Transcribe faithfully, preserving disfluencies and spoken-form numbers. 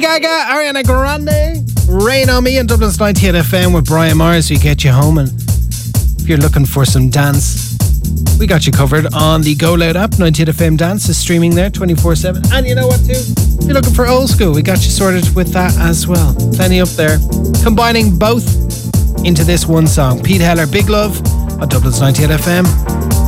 Gaga, Ariana Grande, Rain on Me on Dublin's ninety-eight F M with Brian Myers. We get you home, and if you're looking for some dance, we got you covered on the Go Loud app. ninety-eight F M Dance is streaming there twenty-four seven. And you know what too? If you're looking for old school, we got you sorted with that as well. Plenty up there. Combining both into this one song. Pete Heller, Big Love on Dublin's ninety-eight F M.